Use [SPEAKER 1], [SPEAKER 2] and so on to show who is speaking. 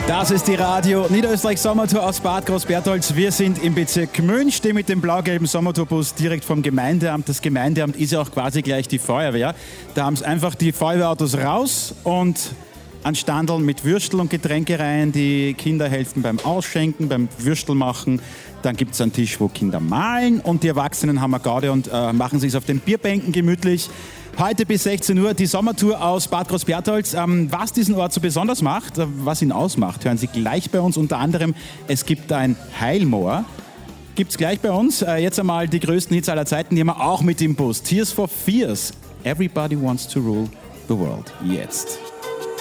[SPEAKER 1] Das ist die Radio Niederösterreich Sommertour aus Bad Großbertholz. Wir sind im Bezirk Gmünd, stehen mit dem blau-gelben Sommertourbus direkt vom Gemeindeamt. Das Gemeindeamt ist ja auch quasi gleich die Feuerwehr. Da haben sie einfach die Feuerwehrautos raus und an Standeln mit Würstel und Getränkereien. Die Kinder helfen beim Ausschenken, beim Würstel machen. Dann gibt es einen Tisch, wo Kinder malen und die Erwachsenen haben eine Gaude und machen sich auf den Bierbänken gemütlich. Heute bis 16 Uhr die Sommertour aus Bad Großbertholz. Was diesen Ort so besonders macht, was ihn ausmacht, hören Sie gleich bei uns. Unter anderem, es gibt ein Heilmoor. Gibt es gleich bei uns. Jetzt einmal die größten Hits aller Zeiten, die haben wir auch mit im Bus. Tears for Fears. Everybody wants to rule the world. Jetzt.